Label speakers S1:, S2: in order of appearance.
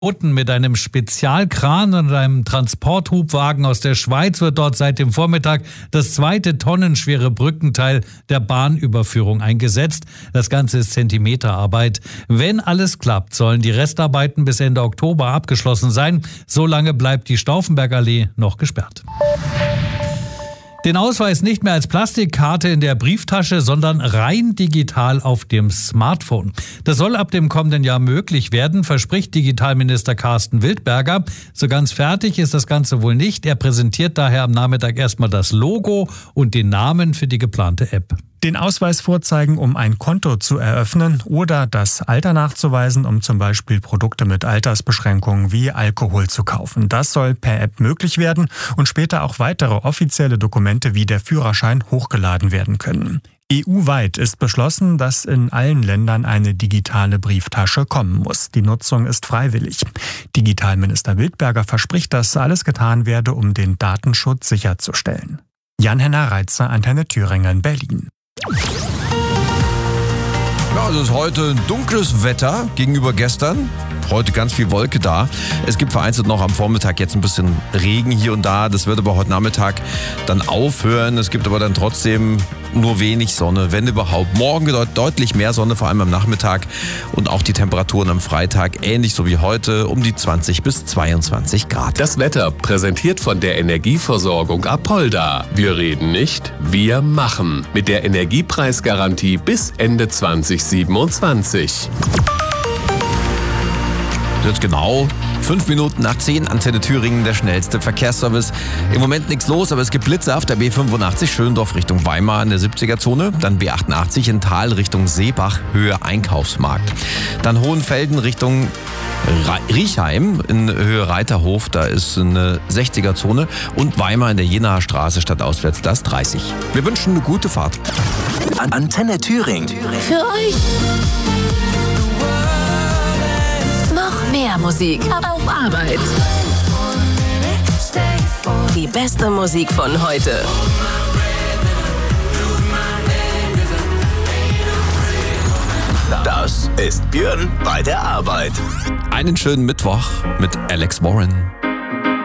S1: Mit einem Spezialkran und einem Transporthubwagen aus der Schweiz wird dort seit dem Vormittag das 2 tonnenschwere Brückenteil der Bahnüberführung eingesetzt. Das Ganze ist Zentimeterarbeit. Wenn alles klappt, sollen die Restarbeiten bis Ende Oktober abgeschlossen sein. Solange bleibt die Stauffenbergallee noch gesperrt. Den Ausweis nicht mehr als Plastikkarte in der Brieftasche, sondern rein digital auf dem Smartphone. Das soll ab dem kommenden Jahr möglich werden, verspricht Digitalminister Carsten Wildberger. So ganz fertig ist das Ganze wohl nicht. Er präsentiert daher am Nachmittag erstmal das Logo und den Namen für die geplante App.
S2: Den Ausweis vorzeigen, um ein Konto zu eröffnen oder das Alter nachzuweisen, um zum Beispiel Produkte mit Altersbeschränkungen wie Alkohol zu kaufen. Das soll per App möglich werden und später auch weitere offizielle Dokumente wie der Führerschein hochgeladen werden können. EU-weit ist beschlossen, dass in allen Ländern eine digitale Brieftasche kommen muss. Die Nutzung ist freiwillig. Digitalminister Wildberger verspricht, dass alles getan werde, um den Datenschutz sicherzustellen. Jan-Henner Reitzer, Antenne Thüringen, Berlin.
S3: Ja, es ist heute dunkles Wetter gegenüber gestern. Heute ganz viel Wolke da. Es gibt vereinzelt noch am Vormittag jetzt ein bisschen Regen hier und da. Das wird aber heute Nachmittag dann aufhören. Es gibt aber dann trotzdem nur wenig Sonne, wenn überhaupt. Morgen deutlich mehr Sonne, vor allem am Nachmittag. Und auch die Temperaturen am Freitag ähnlich so wie heute, um die 20 bis 22 Grad.
S4: Das Wetter präsentiert von der Energieversorgung Apolda. Wir reden nicht, wir machen. Mit der Energiepreisgarantie bis Ende 2027.
S3: Jetzt genau 5 Minuten nach 10, Antenne Thüringen, der schnellste Verkehrsservice. Im Moment nichts los, aber es gibt Blitze auf der B85 Schöndorf Richtung Weimar in der 70er-Zone. Dann B88 in Thal Richtung Seebach, Höhe Einkaufsmarkt. Dann Hohenfelden Richtung Riechheim in Höhe Reiterhof, da ist eine 60er-Zone. Und Weimar in der Jenaer Straße stadtauswärts, das 30. Wir wünschen eine gute Fahrt.
S5: Antenne Thüringen.
S6: Für euch. Mehr Musik auf Arbeit. Die beste Musik von heute.
S5: Das ist Björn bei der Arbeit.
S3: Einen schönen Mittwoch mit Alex Warren.